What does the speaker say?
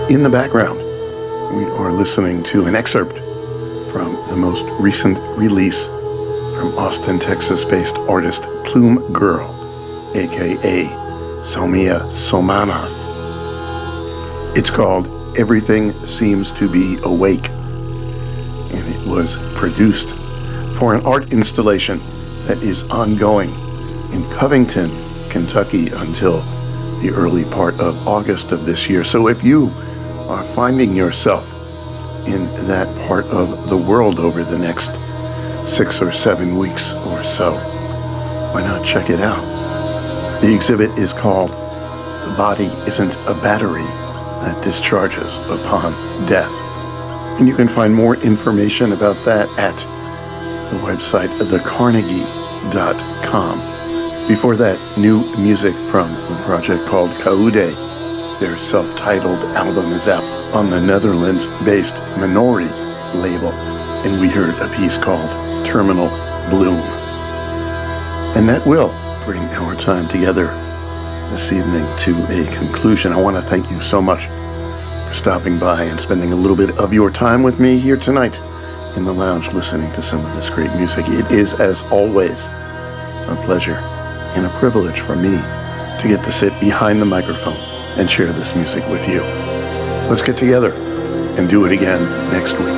In the background, we are listening to an excerpt from the most recent release from Austin, Texas-based artist Plume Girl, aka Soumya Somanath. It's called Everything Seems to Be Awake, and it was produced for an art installation that is ongoing in Covington, Kentucky until the early part of August of this year. So if you are finding yourself in that part of the world over the next 6 or 7 weeks or so, why not check it out? The exhibit is called The Body Isn't a Battery That Discharges Upon Death. And you can find more information about that at the website thecarnegie.com. Before that, new music from a project called Kaude. Their self-titled album is out on the Netherlands-based Minori label, and we heard a piece called Terminal Bloom. And that will bring our time together this evening to a conclusion. I want to thank you so much for stopping by and spending a little bit of your time with me here tonight in the lounge listening to some of this great music. It is, as always, a pleasure and a privilege for me to get to sit behind the microphone and share this music with you. Let's get together and do it again next week.